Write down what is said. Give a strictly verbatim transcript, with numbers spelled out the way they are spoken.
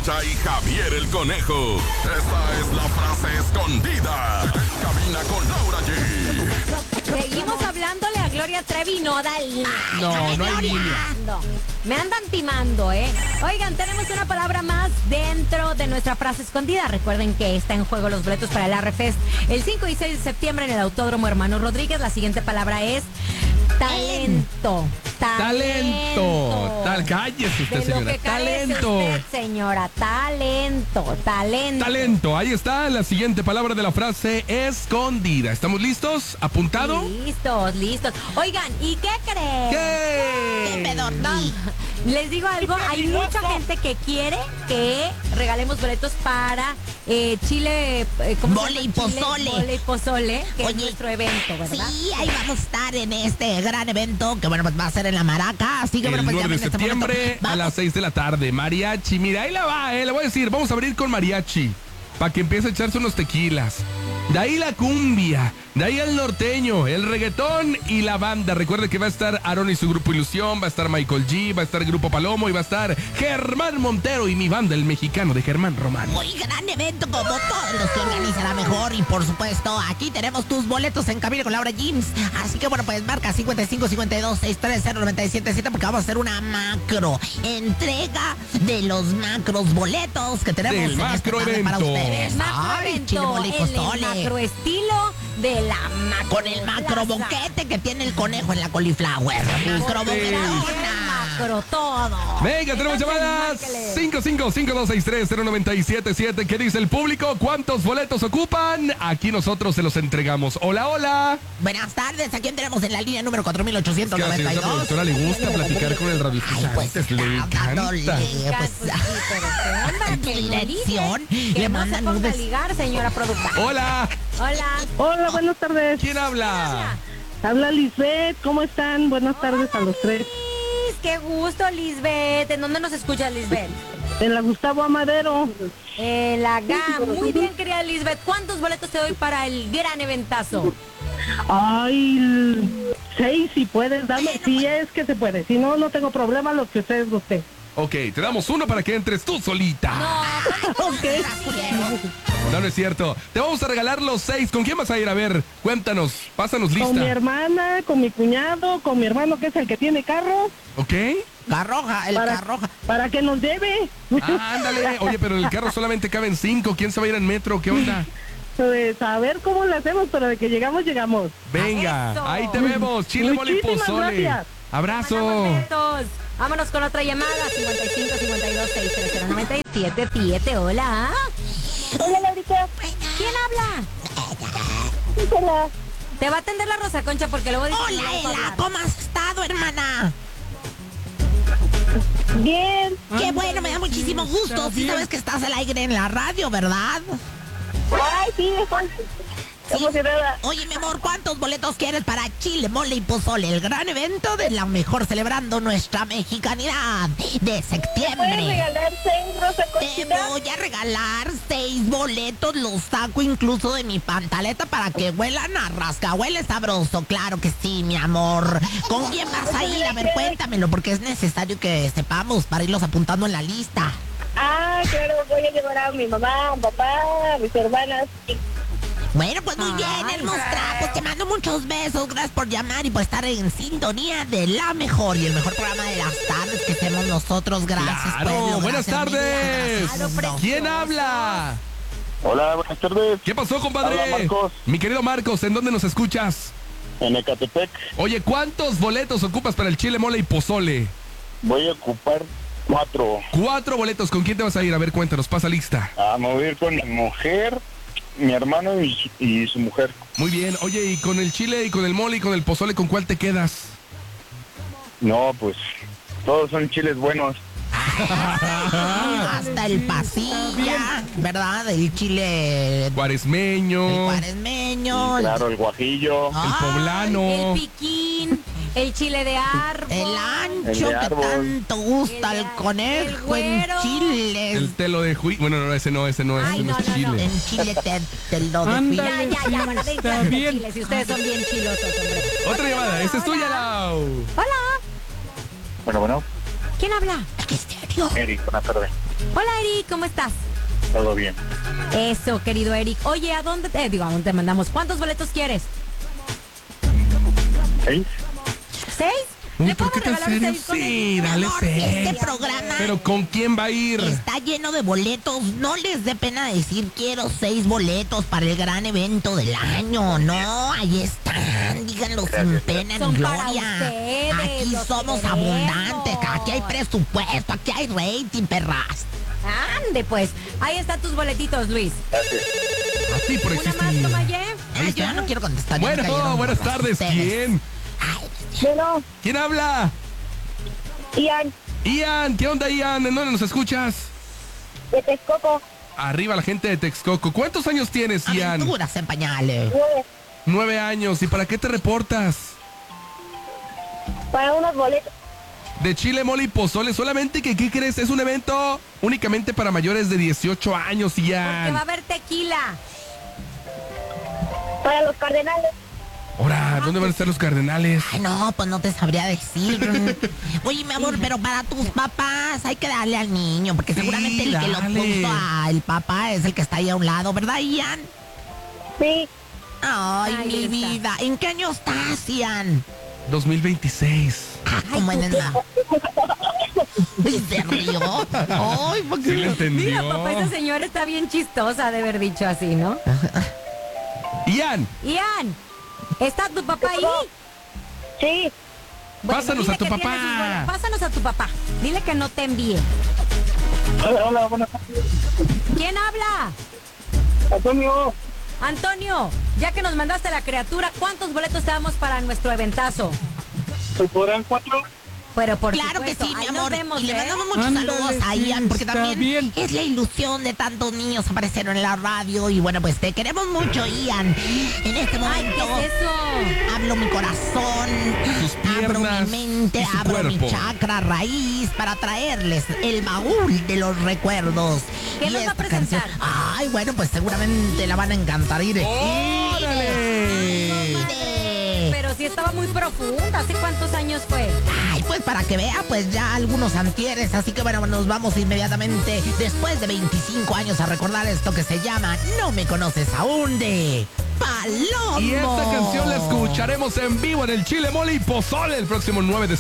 Concha y Javier el Conejo. Esta es la frase escondida. En cabina con Laura G. Seguimos hablándole a Gloria Trevi, no da línea. No, no hay línea. Me andan timando, ¿eh? Oigan, tenemos una palabra más dentro de nuestra frase escondida. Recuerden que está en juego los boletos para el Arrefest el cinco y seis de septiembre en el Autódromo Hermano Rodríguez. La siguiente palabra es talento. Talento. Tal, cállese usted, De lo señora. que carece Talento. usted, señora. Talento. Talento. Talento. Ahí está la siguiente palabra de la frase escondida. ¿Estamos listos? ¿Apuntado? Listos, listos. Oigan, ¿y qué creen? ¿Qué? ¿Qué pedo? No. Les digo algo, hay mucha gente que quiere que regalemos boletos para eh, Chile, eh, ¿cómo se Mole y llama? Chile, pozole. Mole y pozole, que Oye, es nuestro evento, ¿verdad? Sí, ahí vamos a estar en este gran evento que, bueno, pues va a ser en la Maraca. Así que, El bueno, pues nueve de llamen en este septiembre momento. a Vamos. las seis de la tarde. Mariachi. Mira, ahí la va, eh. Le voy a decir, vamos a abrir con mariachi. Para que empiece a echarse unos tequilas. De ahí la cumbia. De ahí el norteño, el reggaetón y la banda. Recuerde que va a estar Aaron y su grupo Ilusión, va a estar Michael G, va a estar Grupo Palomo y va a estar Germán Montero y mi banda, el mexicano de Germán Román. Muy gran evento como todos los que organizará mejor. Y por supuesto, aquí tenemos tus boletos en cabina con Laura James. Así que bueno, pues marca cincuenta y cinco cincuenta y dos sesenta y tres cero noventa y siete siete porque vamos a hacer una macro entrega de los macros boletos que tenemos Del en este macro tarde para evento. ustedes. El macro Ay, evento, chile, mole y el pozole. macro estilo de la macro Con el macro plaza. boquete que tiene el conejo en la cauliflower. Macro El boquetona. macro todo. Venga, tenemos Entonces, llamadas. márquele. cinco cinco cinco dos seis tres cero nueve siete siete. ¿Qué dice el público? ¿Cuántos boletos ocupan? Aquí nosotros se los entregamos. Hola, hola. Buenas tardes, ¿a quién tenemos en la línea número cuatro mil Es ochocientos que a la noventa y señorita dos? productora le gusta platicar con el radio. Ay, pues le está dándole, encanta. pues, Pues sí, pero ¿qué onda? ¿qué Que le dirección, dice? que Le no mandan se ponga a nudes. ligar, señora productora. Hola. Hola. Hola, buenas tardes. ¿Quién habla? Habla Lisbeth, ¿cómo están? Buenas tardes a los tres. Liz, qué gusto, Lisbeth. ¿En dónde nos escuchas, Lisbeth? En la Gustavo Amadero. En la G A M. Muy bien, querida Lisbeth. ¿Cuántos boletos te doy para el gran eventazo? Ay, l- seis si puedes darme, si es que se puede. Si no, no tengo problema, los que ustedes gusten. Ok, te damos uno para que entres tú solita. No, Ok. No, no es cierto. Te vamos a regalar los seis. ¿Con quién vas a ir? A ver, cuéntanos. Pásanos Con mi lista. hermana, con mi cuñado, con mi hermano que es el que tiene carro, ¿Ok? Carroja, el para, carroja. para que nos lleve. Ah, ándale. Oye, pero en el carro solamente caben cinco. ¿Quién se va a ir en metro? ¿Qué onda? Pues a ver cómo lo hacemos, pero de que llegamos, llegamos. Venga, Eso. ahí te vemos. Chile, mole y Muchísimas pozole. gracias. Abrazo. mandamos besos. Vámonos con otra llamada. cincuenta y cinco cincuenta y dos sesenta y tres cero noventa y siete siete. Hola. Hola, Laurita. ¿Quién habla? Hola. Te va a atender la Rosa Concha porque luego dice que no Hola, vamos a Ela, hablar. ¿cómo has estado, hermana? Bien. Qué bueno, me da muchísimo gusto. Sí sabes que estás al aire en la radio, ¿verdad? Ay, sí, Juan. Emocionada. Oye, mi amor, ¿cuántos boletos quieres para Chile, mole y pozole? El gran evento de la mejor celebrando nuestra mexicanidad de ¿Puedes septiembre. regalar seis, Rosa Te Conchita? voy a regalar seis boletos, los saco incluso de mi pantaleta para que huelan a rascahuele sabroso. Claro que sí, mi amor. ¿Con quién vas a ir? A ver, cuéntamelo, porque es necesario que sepamos para irlos apuntando en la lista. Ah, claro, voy a llevar a mi mamá, a mi papá, a mis hermanas. Bueno, pues muy bien, Ay, hermosa. Pues te mando muchos besos. Gracias por llamar y por estar en sintonía de la mejor y el mejor programa de las tardes que hacemos nosotros. Gracias, Claro, pueblo, buenas gracias, mi vida, tardes. gracias, mundo. ¿Quién habla? Hola, buenas tardes. ¿Qué pasó, compadre? Habla Marcos. Mi querido Marcos, ¿en dónde nos escuchas? En Ecatepec Oye, ¿cuántos boletos ocupas para el Chile, mole y pozole? voy a ocupar cuatro. Cuatro boletos. ¿Con quién te vas a ir? A ver, cuéntanos, pasa lista. Ah, me voy a ir con mi mujer, mi hermano y, y su mujer. Muy bien. Oye, ¿y con el chile y con el mole y con el pozole, con cuál te quedas? No, pues todos son chiles buenos. Hasta el pasilla, ¿verdad? El chile, el Cuaresmeño, cuaresmeño, el- Claro, el guajillo, el Ay, poblano. El piquín, el chile de árbol. el ancho El de que árbol. tanto gusta El el de- el conejo en güero. chiles. El telo de juicio. Bueno, no, ese no, ese no, Ay, ese no, no, es no, no. chile. En chile te, te lo de Ándale. Ya, ya, ya, para de Está de bien. chiles. Si ustedes son bien chilosos, hombre. Otra llamada, esta es tuya, Lau. Hola. bueno, bueno, ¿Quién habla? ¿Qué estéreo? Eric, buenas tardes. Hola, Eric, ¿cómo estás? Todo bien. Eso, querido Eric. Oye, ¿a dónde te, digo, a dónde te mandamos? ¿Cuántos boletos quieres? ¿Seis? ¿Seis? Uy, ¿Le ¿por puedo qué tan regalar serio? seis con Sí, Eric? dale Amor, seis. este programa Pero ¿con quién va a ir? está lleno de boletos. No les dé pena decir quiero seis boletos para el gran evento del año. No, ahí están. Díganlo sin pena Son ni para gloria. ustedes, Aquí los somos queremos. abundantes. Aquí hay presupuesto. Aquí hay rating, perras. Ande, pues. Ahí están tus boletitos, Luis. A ti por Una más, existir. Tomaye. Ah, yo ya no quiero contestar. ya me Bueno, cayeron buenas gordas tardes. ustedes. ¿Quién? Ay, Bueno, ¿Quién habla? Ian, Ian, ¿qué onda, Ian? ¿En dónde nos escuchas? de Texcoco, Arriba la gente de Texcoco. ¿Cuántos años tienes, Ian? aventuras en pañales. nueve, Nueve años. ¿Y para qué te reportas? para unos boletos. De chile, mole y pozole. Solamente que, ¿qué crees? Es un evento únicamente para mayores de dieciocho años, Que va a Ian. haber tequila. Para los cardenales. Ahora, ¿dónde van a estar los cardenales? Ay, no, pues no te sabría decir. Oye, mi amor, pero para tus papás hay que darle al niño, porque Sí, seguramente el que lo dale. puso al papá es el que está ahí a un lado, ¿verdad, Ian? Sí, Ay, Ahí mi está. vida. ¿En qué año estás, Ian? dos mil veintiséis. Ah, como en el... ¿Y se rió? Ay, ¿por qué? Sí le entendió. Mira, papá, esa señora está bien chistosa de haber dicho así, ¿no? Ian, Ian, ¿está tu papá ahí? sí. Pásanos dile a tu que papá. tiene sus boletos. Pásanos a tu papá. Dile que no te envíe. Hola, hola, buenas tardes. ¿Quién habla? Antonio, Antonio, ya que nos mandaste la criatura, ¿cuántos boletos te damos para nuestro eventazo? ¿se podrán cuatro? Pero por Claro que supuesto, sí, mi ahí nos amor. vemos, y le ¿eh? mandamos muchos Ándale, saludos a sí, Ian, porque está también bien. es la ilusión de tantos niños aparecieron en la radio. Y bueno, pues te queremos mucho, Ian. En este Ay, momento ¿qué es eso? hablo mi corazón, Sus abro piernas mi mente, y su abro mi cuerpo. chakra raíz para traerles el baúl de los recuerdos. ¿Qué Y nos va a esta presentar? canción- ay, bueno, pues seguramente la van a encantar. Ire. ¡Órale! Ire. Pero sí estaba muy profunda. ¿Hace cuántos años fue? Ay, pues para que vea, pues ya algunos antieres. Así que bueno, nos vamos inmediatamente después de veinticinco años a recordar esto que se llama No me conoces aún de Palomo. Y esta canción la escucharemos en vivo en el Chile Mole y Pozole el próximo nueve de